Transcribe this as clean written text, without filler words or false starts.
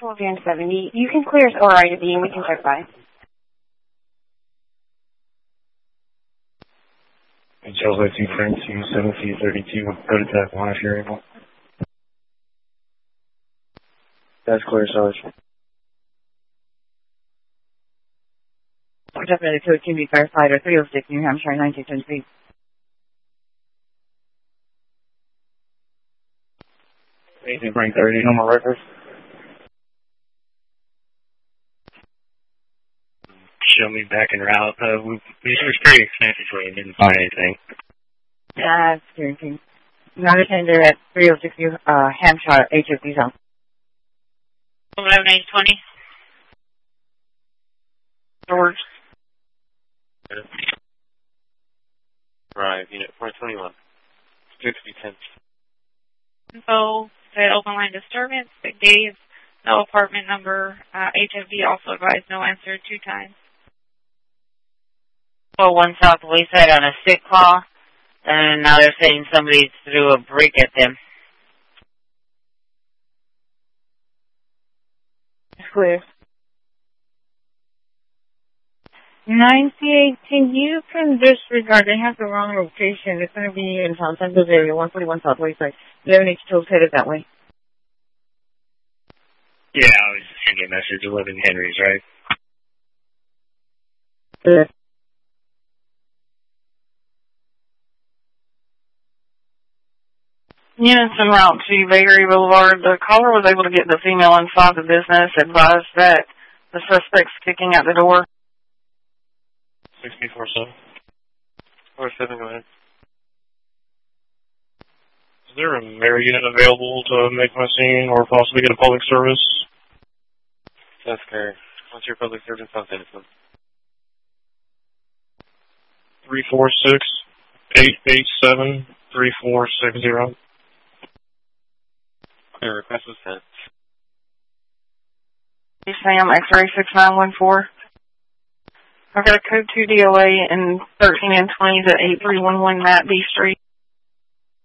12 and 70. You can clear or ID and we can check by. Jose 2 Frank 27032, prototype 1 if you're able. That's clear, Sarge. Definitely to a TV Firefighter 306 New Hampshire 9210 feet. Anything Frank 30, no more records? Show me back en route. It was pretty expensive for you. Didn't find anything. Yeah, it's guaranteed. Not a tender at 306 New Hampshire HFD zone. 11820. George. Right, unit 421. 6010. Info said open line disturbance, but gave no apartment number. HFD also advised no answer 2 times. 1 South Wayside on a sick call, and now they're saying somebody threw a brick at them. It's clear. 9C8, can you disregard? They have the wrong location. It's going to be in San Santos area, 141 South Wayside. 11H2 headed that way. Yeah, I was just sending a message. 11 Henry's, right? Yeah. Units en route to Bakery Boulevard. The caller was able to get the female inside the business, advised that the suspect's kicking out the door. 6047. 47, go ahead. Is there a Mary unit available to make my scene or possibly get a public service? That's correct. What's your public service on citizen? 346-887-3460. Your request was sent. Sam, X-ray 6914. I've got a code 2 DOA in 13 and 20 to 8311 Matt B Street.